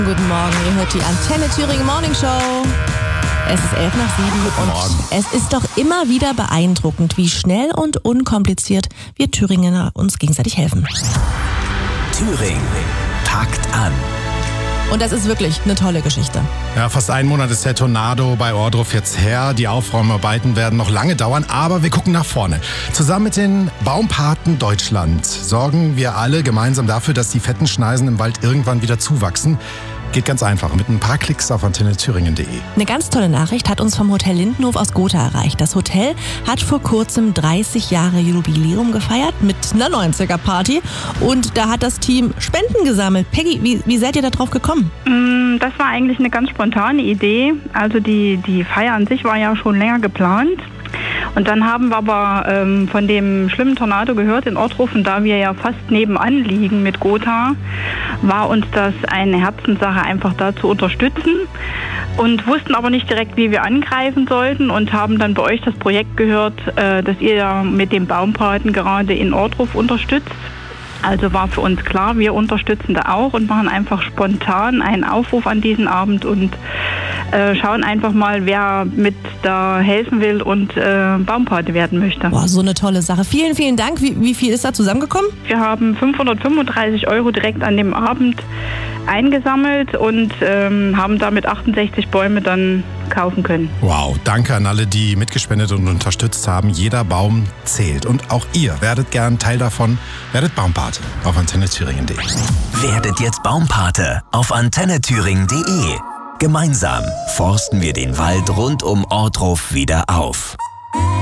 Guten Morgen, ihr hört die Antenne Thüringen Morning Show. Es ist 6:11 und es ist doch immer wieder beeindruckend, wie schnell und unkompliziert wir Thüringer uns gegenseitig helfen. Thüringen packt an. Und das ist wirklich eine tolle Geschichte. Ja, fast einen Monat ist der Tornado bei Ohrdruf jetzt her. Die Aufräumarbeiten werden noch lange dauern, aber wir gucken nach vorne. Zusammen mit den Baumpaten Deutschland sorgen wir alle gemeinsam dafür, dass die fetten Schneisen im Wald irgendwann wieder zuwachsen. Geht ganz einfach, mit ein paar Klicks auf antennethüringen.de. Eine ganz tolle Nachricht hat uns vom Hotel Lindenhof aus Gotha erreicht. Das Hotel hat vor kurzem 30 Jahre Jubiläum gefeiert mit einer 90er-Party. Und da hat das Team Spenden gesammelt. Peggy, wie seid ihr da drauf gekommen? Das war eigentlich eine ganz spontane Idee. Also die Feier an sich war ja schon länger geplant. Und dann haben wir aber von dem schlimmen Tornado gehört in Ohrdruf, und da wir ja fast nebenan liegen mit Gotha, war uns das eine Herzenssache, einfach da zu unterstützen, und wussten aber nicht direkt, wie wir angreifen sollten, und haben dann bei euch das Projekt gehört, dass ihr ja mit dem Baumpaten gerade in Ohrdruf unterstützt. Also war für uns klar, wir unterstützen da auch und machen einfach spontan einen Aufruf an diesen Abend und schauen einfach mal, wer mit da helfen will und Baumpate werden möchte. Boah, so eine tolle Sache. Vielen, vielen Dank. Wie viel ist da zusammengekommen? Wir haben 535 € direkt an dem Abend eingesammelt und haben damit 68 Bäume dann kaufen können. Wow, danke an alle, die mitgespendet und unterstützt haben. Jeder Baum zählt. Und auch ihr werdet gern Teil davon. Werdet Baumpate auf antennethüringen.de. Werdet jetzt Baumpate auf antennethüringen.de. Gemeinsam forsten wir den Wald rund um Ohrdruf wieder auf.